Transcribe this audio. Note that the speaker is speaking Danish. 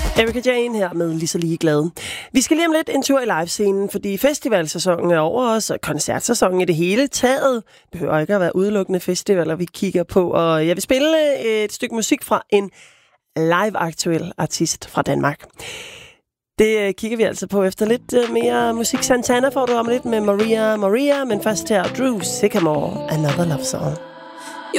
Erika Jane her med Lige så ligeglad. Vi skal lige om lidt en tur i livescenen, fordi festivalsæsonen er over os, og koncertsæsonen i det hele taget. Det behøver ikke at være udelukkende festivaler, vi kigger på. Og jeg vil spille et stykke musik fra en live-aktuel artist fra Danmark. Det kigger vi altså på efter lidt mere musik. Santana får du om lidt med Maria, men først her Drew Sycamore, Another Love Song.